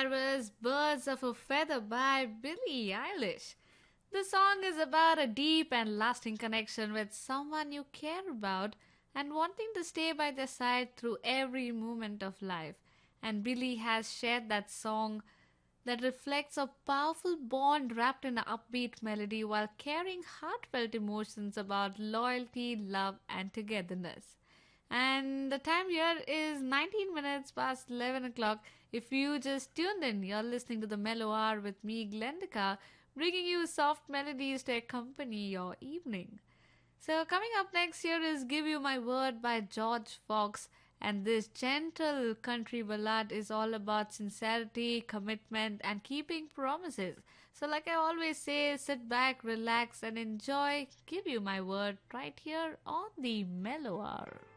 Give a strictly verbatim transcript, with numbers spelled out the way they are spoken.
That was Birds of a Feather by Billie Eilish. The song is about a deep and lasting connection with someone you care about and wanting to stay by their side through every moment of life. And Billie has shared that song that reflects a powerful bond wrapped in an upbeat melody while carrying heartfelt emotions about loyalty, love, and togetherness. And the time here is nineteen minutes past eleven o'clock. If you just tuned in, you're listening to the Mellow Hour with me, Glendika, bringing you soft melodies to accompany your evening. So, coming up next here is Give You My Word by George Fox. And this gentle country ballad is all about sincerity, commitment, and keeping promises. So, like I always say, sit back, relax, and enjoy Give You My Word right here on the Mellow Hour.